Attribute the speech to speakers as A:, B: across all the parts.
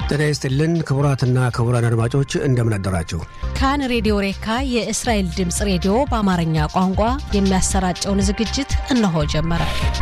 A: ጤና ይስጥልን ክቡራትና ክቡራን አድማጮች እንደምን አደራችሁ።
B: ካን ሬዲዮ ሬካ የእስራኤል ድምጽ ሬዲዮ በአማርኛ ቋንቋ የሚያሰራጨውን ዝግጅት እነሆ ጀመረ።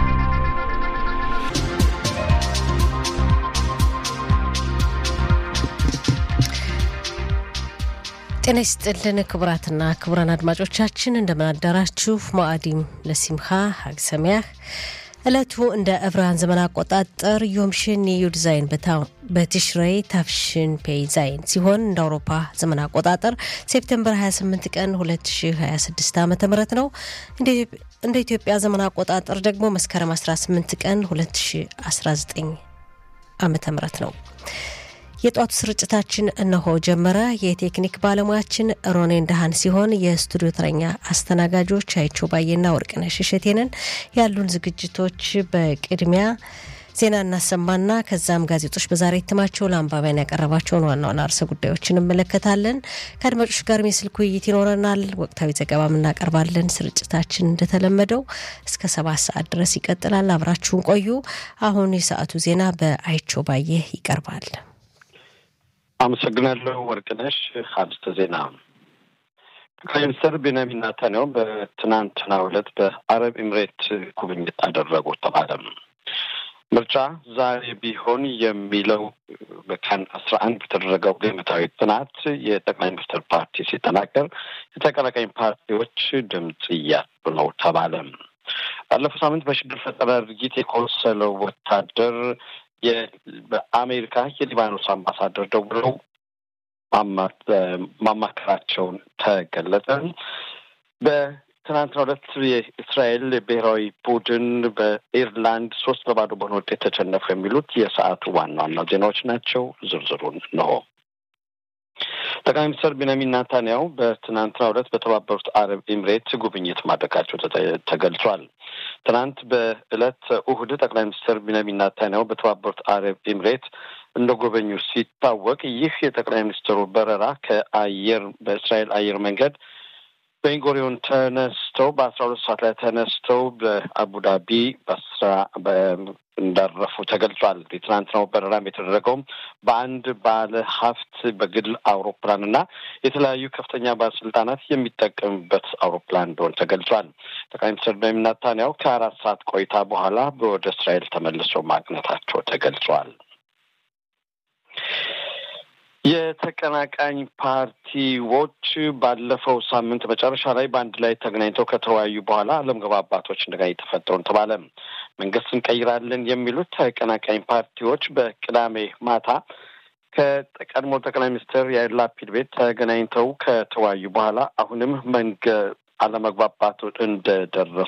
B: ጤና ይስጥልን ክቡራትና ክቡራን አድማጮቻችን እንደምን አደራችሁ። ማአዲም ለሲምኻ ሀግ ሰሚያህ እለቱ እንደ ዕብራን ዘመን አቆጣጠር ዮም ሽኒ ዩድ ዛይን በቲሽሬይ ታፍሽን ፔይ ዛይን ሲሆን እንደ አውሮፓ ዘመን አቆጣጠር ሴፕቴምበር 28 ቀን 2026 ዓ.ም ነው። እንደ ኢትዮጵያ ዘመን አቆጣጠር ደግሞ መስከረም 18 ቀን 2019 ዓ.ም ነው። የጧቱ ስርጭታችን እነሆ ጀመረ። የቴክኒክ ባለሙያችን ሮኔን ዳሃን ሲሆን የስቱዲዮ ተረኛ አስተናጋጆች አይቾ ባየና ወርቅነሽ እሸቴነን። ያሉን ዝግጅቶች በቅድሚያ ዜና እናሰማና ከዛም ጋዜጦች በዛሬ እትማቸው ለአንባቢያን ያቀረባቸውን ዋና ዋና ርዕሰ ጉዳዮችን እንመለከታለን። ከአድማጮች ጋር የስልክ ውይይት ይኖረናል። ወቅታዊ ዘገባም እናቀርባለን። ስርጭታችን እንደተለመደው እስከ 7 ሰዓት ድረስ ይቀጥላል። አብራችሁን ቆዩ። አሁን የሰዓቱ ዜና በአይቾ ባየ ይቀርባል።
C: አመሰግናለሁ ወርቅነሽ። አርስተ ዜና። ጠቅላይ ሚኒስትር ቤንያሚን ኔታንያሁ በትናንትናው ዕለት በአረብ ኤምሬት ጉብኝት አደረጉ ተባለ። ምርጫ ዛሬ ቢሆን የሚለው በካን 11 በተደረገው ግምታዊ ጥናት የጠቅላይ ሚኒስትር ፓርቲ ሲጠናቀር የተቀናቃኝ ፓርቲዎች ድምጽ እያጡ ነው ተባለ። ባለፈው ሳምንት በሽብር ፈጠራ ድርጊት የቆሰለው ወታደር በአሜሪካ የሊባኖስ አምባሳደር ደውለው ማማከራቸውን ተገለጸ። በትናንትናው ዕለት የእስራኤል ብሔራዊ ቡድን በኢርላንድ 3-0 በሆነ ውጤት ተሸነፉ። የሚሉት የሰዓቱ ዋና ዋና ዜናዎች ናቸው። ዝርዝሩን ነው። ጠቅላይ ሚኒስትር ቤንያሚን ኔታንያሁ በትናንትናው ዕለት በተባበሩት አረብ ኤምሬት ጉብኝት ማድረጋቸው ተገልጿል። ትናንት በዕለት እሁድ ጠቅላይ ሚኒስትር ቤንያሚን ኔታንያሁ በተባበሩት አረብ ኤምሬት እንደጎበኙ ሲታወቅ ይህ የጠቅላይ ሚኒስትሩ በረራ በእስራኤል አየር መንገድ በኢንጎሪዮን ተነስተው በ12 ሰዓት ላይ ተነስተው በአቡዳቢ እንዳረፉ ተገልጿል። የትናንትናው በረራም የተደረገውም በአንድ ባለ ሀብት በግል አውሮፕላንና የተለያዩ ከፍተኛ ባለስልጣናት የሚጠቀሙበት አውሮፕላን እንደሆነ ተገልጿል። ጠቅላይ ሚኒስትር ቤንያሚን ኔታንያሁ ከ4 ሰዓት ቆይታ በኋላ ወደ እስራኤል ተመልሰው ማቅናታቸው ተገልጿል። የተቀናቃኝ ፓርቲዎች ባለፈው ሳምንት መጨረሻ ላይ በአንድ ላይ ተገናኝተው ከተወያዩ በኋላ አለመግባባቶች እንደገና የተፈጠሩ ተባለ። መንግስት እንቀይራለን የሚሉት ተቀናቃኝ ፓርቲዎች በቅዳሜ ማታ ከቀድሞ ጠቅላይ ሚኒስትር ያይር ላፒድ ቤት ተገናኝተው ከተወያዩ በኋላ አሁንም አለመግባባቶች እንደደረሱ